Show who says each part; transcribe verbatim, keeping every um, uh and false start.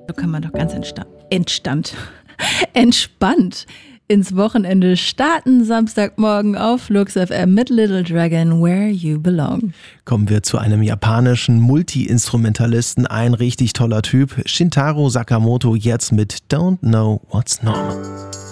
Speaker 1: So kann man doch ganz entspannt, entstand, entspannt ins Wochenende starten. Samstagmorgen auf Flux F M mit Little Dragon, Where You Belong.
Speaker 2: Kommen wir zu einem japanischen Multi-Instrumentalisten, ein richtig toller Typ. Shintaro Sakamoto jetzt mit Don't Know What's Normal.